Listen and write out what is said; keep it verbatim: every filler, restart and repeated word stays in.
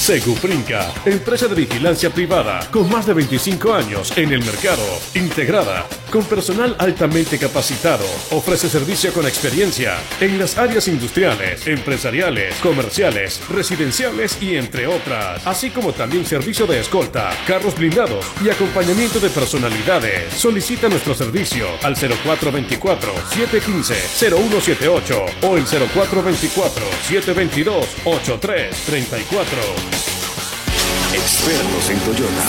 Seguprinca, empresa de vigilancia privada con más de veinticinco años en el mercado, integrada, con personal altamente capacitado, ofrece servicio con experiencia en las áreas industriales, empresariales, comerciales, residenciales y entre otras, así como también servicio de escolta, carros blindados y acompañamiento de personalidades. Solicita nuestro servicio al cero cuatro veinticuatro, siete quince, cero uno siete ocho o el cero cuatro veinticuatro, siete veintidós, ochenta y tres treinta y cuatro. Expertos en Toyota.